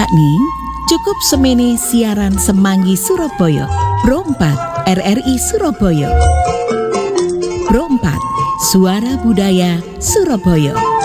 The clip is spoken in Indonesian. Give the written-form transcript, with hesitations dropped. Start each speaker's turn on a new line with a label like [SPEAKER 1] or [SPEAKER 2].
[SPEAKER 1] Sakni cukup semene siaran Semanggi Surabaya, Pro 4 RRI Surabaya. Pro 4 Suara Budaya Surabaya.